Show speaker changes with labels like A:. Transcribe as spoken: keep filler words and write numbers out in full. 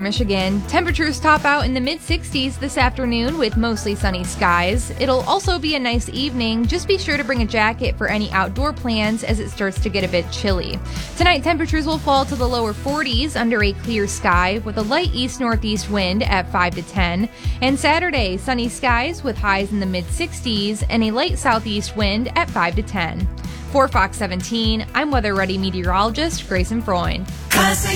A: Michigan. Temperatures top out in the mid sixties this afternoon with mostly sunny skies. It'll also be a nice evening. Just be sure to bring a jacket for any outdoor plans as it starts to get a bit chilly. Tonight, temperatures will fall to the lower forties under a clear sky with a light east-northeast wind at five to ten. And Saturday, sunny skies with highs in the mid sixties and a light southeast wind at five to ten. For Fox seventeen, I'm Weather Ready meteorologist Grayson Freund.
B: Classic